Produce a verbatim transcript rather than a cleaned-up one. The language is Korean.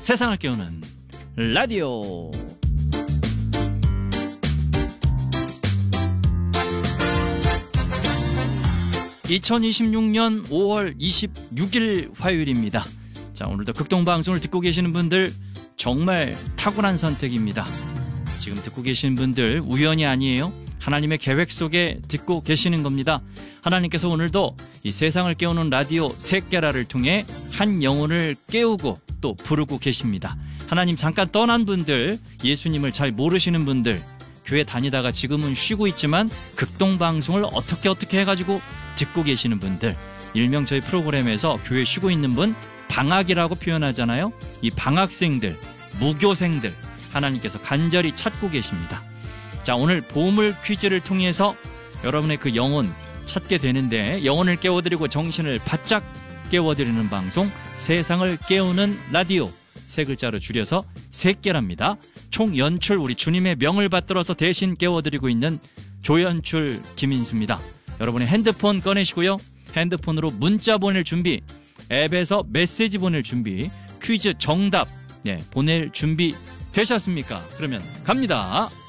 세상을 깨우는 라디오. 이천이십육년 오월 이십육일 화요일입니다. 자, 오늘도 극동방송을 듣고 계시는 분들 정말 탁월한 선택입니다. 지금 듣고 계시는 분들 우연이 아니에요. 하나님의 계획 속에 듣고 계시는 겁니다. 하나님께서 오늘도 이 세상을 깨우는 라디오 새깨라를 통해 한 영혼을 깨우고 또 부르고 계십니다. 하나님 잠깐 떠난 분들, 예수님을 잘 모르시는 분들, 교회 다니다가 지금은 쉬고 있지만 극동방송을 어떻게 어떻게 해가지고 듣고 계시는 분들, 일명 저희 프로그램에서 교회 쉬고 있는 분 방학이라고 표현하잖아요. 이 방학생들, 무교생들 하나님께서 간절히 찾고 계십니다. 자, 오늘 보물 퀴즈를 통해서 여러분의 그 영혼 찾게 되는데, 영혼을 깨워드리고 정신을 바짝 깨워드리는 방송, 세상을 깨우는 라디오, 세 글자로 줄여서 새깨랍니다. 총 연출 우리 주님의 명을 받들어서 대신 깨워드리고 있는 조연출 김인수입니다. 여러분의 핸드폰 꺼내시고요. 핸드폰으로 문자 보낼 준비, 앱에서 메시지 보낼 준비, 퀴즈 정답 네, 보낼 준비 되셨습니까? 그러면 갑니다.